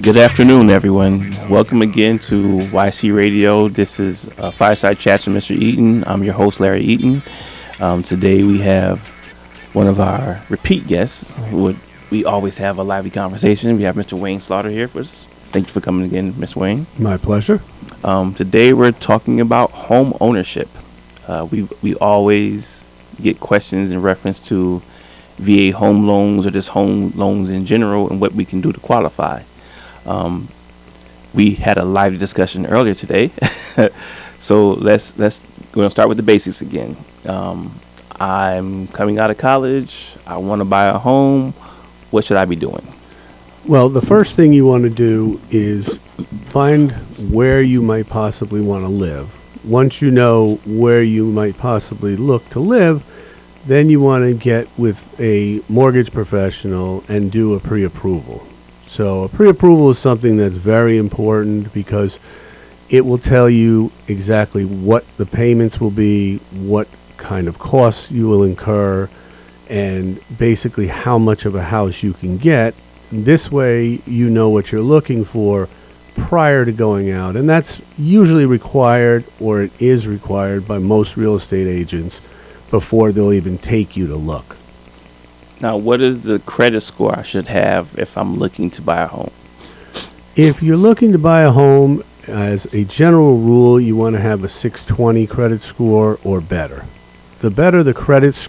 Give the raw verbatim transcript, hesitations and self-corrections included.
Good afternoon, everyone. Welcome again to Y C Radio. This is uh, Fireside Chats with Mister Eaton. I'm your host, Larry Eaton. Um, today we have one of our repeat guests. Who would, we always have a lively conversation. We have Mister Wayne Slaughter here for us. Thank you for coming again, Mister Wayne. My pleasure. Um, today we're talking about home ownership. Uh, we we always get questions in reference to V A home loans or just home loans in general and what we can do to qualify. Um, we had a lively discussion earlier today, so let's let's we're gonna start with the basics again. Um, I'm coming out of college. I want to buy a home. What should I be doing? Well, the first thing you want to do is find where you might possibly want to live. Once you know where you might possibly look to live, then you want to get with a mortgage professional and do a pre-approval. So a pre-approval is something that's very important because it will tell you exactly what the payments will be, what kind of costs you will incur, and basically how much of a house you can get. This way you know what you're looking for prior to going out. And that's usually required, or it is required by most real estate agents before they'll even take you to look. Now, what is the credit score I should have if I'm looking to buy a home? If you're looking to buy a home, as a general rule, you want to have a six twenty credit score or better. The better the credit